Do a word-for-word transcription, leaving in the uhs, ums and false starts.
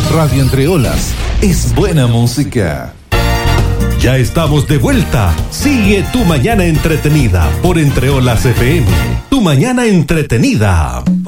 Radio Entre Olas es buena música. Ya estamos de vuelta. Sigue tu mañana entretenida por Entre Olas F M. Tu mañana entretenida.